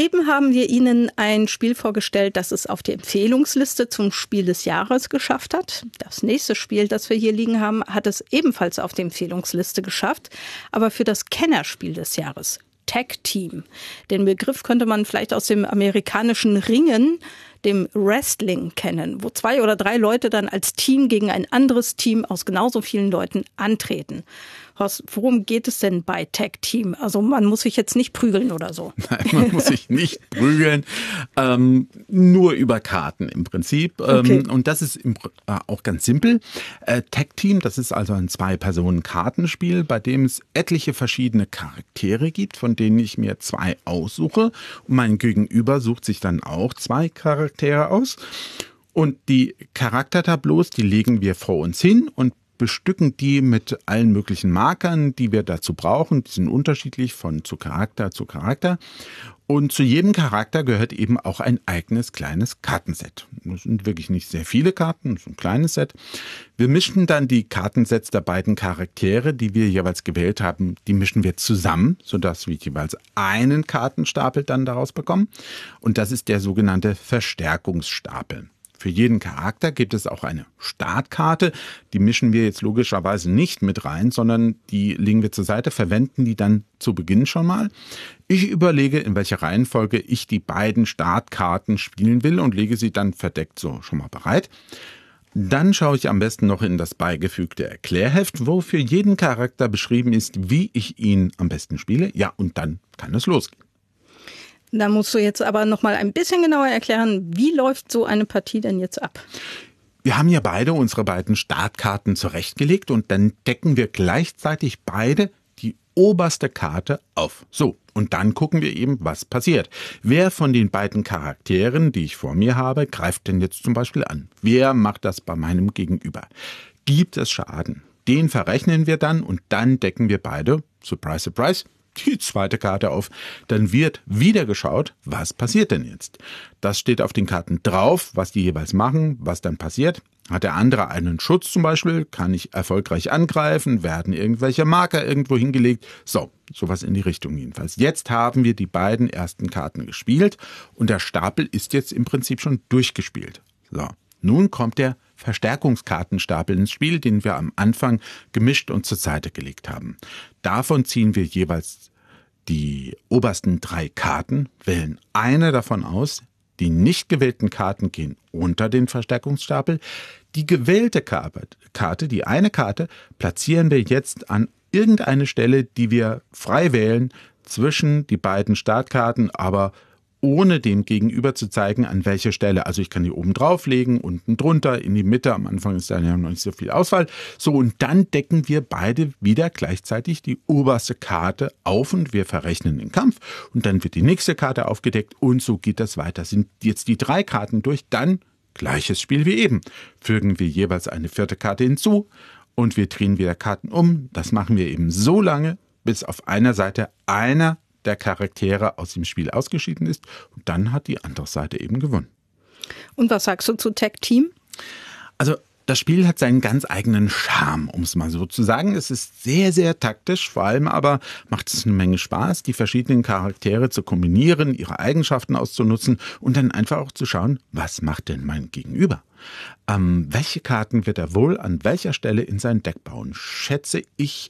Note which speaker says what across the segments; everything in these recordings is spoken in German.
Speaker 1: Eben haben wir Ihnen ein Spiel vorgestellt, das es auf die Empfehlungsliste zum Spiel des Jahres geschafft hat. Das nächste Spiel, das wir hier liegen haben, hat es ebenfalls auf die Empfehlungsliste geschafft, aber für das Kennerspiel des Jahres. Tag Team. Den Begriff könnte man vielleicht aus dem amerikanischen Ringen, dem Wrestling, kennen, wo 2 oder 3 Leute dann als Team gegen ein anderes Team aus genauso vielen Leuten antreten. Horst, worum geht es denn bei Tag Team? Also man muss sich jetzt nicht prügeln oder so.
Speaker 2: Nein, man muss sich nicht prügeln, nur über Karten im Prinzip.
Speaker 1: Okay.
Speaker 2: Und das ist auch ganz simpel. Tag Team, das ist also ein 2-Personen-Kartenspiel, bei dem es etliche verschiedene Charaktere gibt, von denen ich mir 2 aussuche. Und mein Gegenüber sucht sich dann auch 2 Charaktere aus. Und die Charaktertableaus, die legen wir vor uns hin und bestücken die mit allen möglichen Markern, die wir dazu brauchen. Die sind unterschiedlich zu Charakter zu Charakter. Und zu jedem Charakter gehört eben auch ein eigenes kleines Kartenset. Das sind wirklich nicht sehr viele Karten, das ist ein kleines Set. Wir mischen dann die Kartensets der beiden Charaktere, die wir jeweils gewählt haben, die mischen wir zusammen, sodass wir jeweils einen Kartenstapel dann daraus bekommen. Und das ist der sogenannte Verstärkungsstapel. Für jeden Charakter gibt es auch eine Startkarte. Die mischen wir jetzt logischerweise nicht mit rein, sondern die legen wir zur Seite, verwenden die dann zu Beginn schon mal. Ich überlege, in welcher Reihenfolge ich die beiden Startkarten spielen will und lege sie dann verdeckt so schon mal bereit. Dann schaue ich am besten noch in das beigefügte Erklärheft, wo für jeden Charakter beschrieben ist, wie ich ihn am besten spiele. Ja, und dann kann es losgehen.
Speaker 1: Da musst du jetzt aber noch mal ein bisschen genauer erklären, wie läuft so eine Partie denn jetzt ab?
Speaker 2: Wir haben ja beide unsere beiden Startkarten zurechtgelegt und dann decken wir gleichzeitig beide die oberste Karte auf. So, und dann gucken wir eben, was passiert. Wer von den beiden Charakteren, die ich vor mir habe, greift denn jetzt zum Beispiel an? Wer macht das bei meinem Gegenüber? Gibt es Schaden? Den verrechnen wir dann und dann decken wir beide, surprise, surprise, die zweite Karte auf. Dann wird wieder geschaut, was passiert denn jetzt? Das steht auf den Karten drauf, was die jeweils machen, was dann passiert. Hat der andere einen Schutz zum Beispiel, kann ich erfolgreich angreifen, werden irgendwelche Marker irgendwo hingelegt. So, sowas in die Richtung jedenfalls. Jetzt haben wir die beiden ersten Karten gespielt und der Stapel ist jetzt im Prinzip schon durchgespielt. So, nun kommt der Verstärkungskartenstapel ins Spiel, den wir am Anfang gemischt und zur Seite gelegt haben. Davon ziehen wir jeweils die obersten 3 Karten, wählen eine davon aus. Die nicht gewählten Karten gehen unter den Verstärkungsstapel. Die gewählte Karte, die eine Karte, platzieren wir jetzt an irgendeine Stelle, die wir frei wählen, zwischen die beiden Startkarten, aber ohne dem Gegenüber zu zeigen, an welcher Stelle. Also ich kann die oben drauflegen, unten drunter, in die Mitte. Am Anfang ist da ja noch nicht so viel Auswahl. So, und dann decken wir beide wieder gleichzeitig die oberste Karte auf und wir verrechnen den Kampf. Und dann wird die nächste Karte aufgedeckt und so geht das weiter. Sind jetzt die 3 Karten durch, dann gleiches Spiel wie eben. Fügen wir jeweils eine 4. Karte hinzu und wir drehen wieder Karten um. Das machen wir eben so lange, bis auf einer Seite einer der Charaktere aus dem Spiel ausgeschieden ist und dann hat die andere Seite eben gewonnen.
Speaker 1: Und was sagst du zu Tag Team?
Speaker 2: Also das Spiel hat seinen ganz eigenen Charme, um es mal so zu sagen. Es ist sehr, sehr taktisch, vor allem aber macht es eine Menge Spaß, die verschiedenen Charaktere zu kombinieren, ihre Eigenschaften auszunutzen und dann einfach auch zu schauen, was macht denn mein Gegenüber? Welche Karten wird er wohl an welcher Stelle in sein Deck bauen? Schätze ich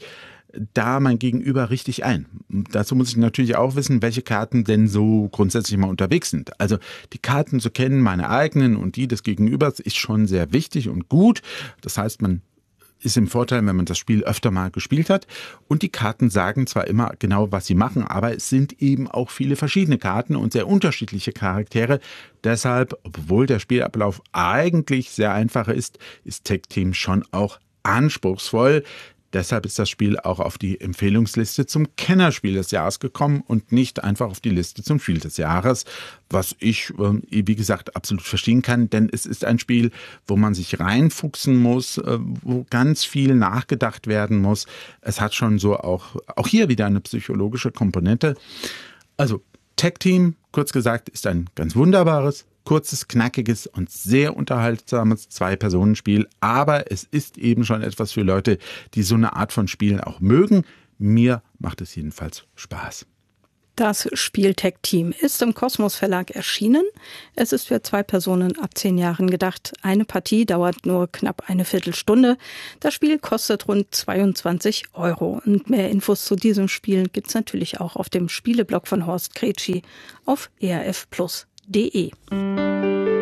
Speaker 2: da mein Gegenüber richtig ein. Dazu muss ich natürlich auch wissen, welche Karten denn so grundsätzlich mal unterwegs sind. Also die Karten zu kennen, meine eigenen und die des Gegenübers, ist schon sehr wichtig und gut. Das heißt, man ist im Vorteil, wenn man das Spiel öfter mal gespielt hat. Und die Karten sagen zwar immer genau, was sie machen, aber es sind eben auch viele verschiedene Karten und sehr unterschiedliche Charaktere. Deshalb, obwohl der Spielablauf eigentlich sehr einfach ist Tag Team schon auch anspruchsvoll. Deshalb ist das Spiel auch auf die Empfehlungsliste zum Kennerspiel des Jahres gekommen und nicht einfach auf die Liste zum Spiel des Jahres, was ich, wie gesagt, absolut verstehen kann, denn es ist ein Spiel, wo man sich reinfuchsen muss, wo ganz viel nachgedacht werden muss. Es hat schon so auch hier wieder eine psychologische Komponente. Also Tag Team, kurz gesagt, ist ein ganz wunderbares, kurzes, knackiges und sehr unterhaltsames 2-Personen-Spiel, aber es ist eben schon etwas für Leute, die so eine Art von Spielen auch mögen. Mir macht es jedenfalls Spaß.
Speaker 1: Das Spieltech-Team ist im Kosmos Verlag erschienen. Es ist für 2 Personen ab 10 Jahren gedacht. Eine Partie dauert nur knapp eine Viertelstunde. Das Spiel kostet rund 22 €. Und mehr Infos zu diesem Spiel gibt's natürlich auch auf dem Spieleblog von Horst Kretschi auf erfplus.de.